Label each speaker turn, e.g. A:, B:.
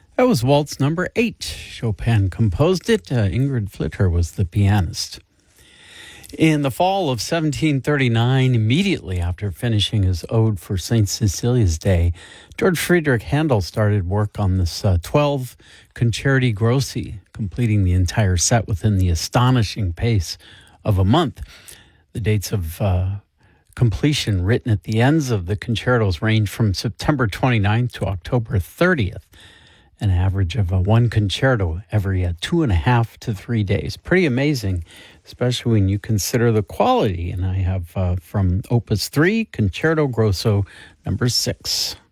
A: That was Waltz number 8. Chopin composed it. Ingrid Flitter was the pianist. In the fall of 1739, immediately after finishing his Ode for St. Cecilia's Day, George Friedrich Handel started work on this 12 Concerti Grossi, completing the entire set within the astonishing pace of a month. The dates of completion written at the ends of the concertos range from September 29th to October 30th. An average of one concerto every 2.5 to 3 days. Pretty amazing, especially when you consider the quality. And I have from Opus 3, Concerto Grosso number 6.